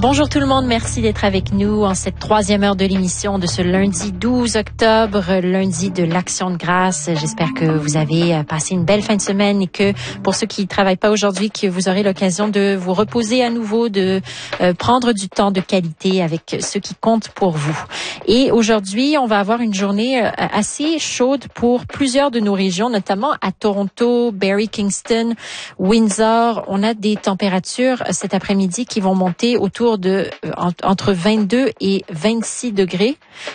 Bonjour tout le monde, merci d'être avec nous en cette troisième heure de l'émission de ce lundi 12 octobre, lundi de l'Action de grâce. J'espère que vous avez passé une belle fin de semaine et que pour ceux qui ne travaillent pas aujourd'hui, que vous aurez l'occasion de vous reposer à nouveau, de prendre du temps de qualité avec ce qui compte pour vous. Et aujourd'hui, on va avoir une journée assez chaude pour plusieurs de nos régions, notamment à Toronto, Barrie, Kingston, Windsor. On a des températures cet après-midi qui vont monter autour de entre 22 et 26 degrés.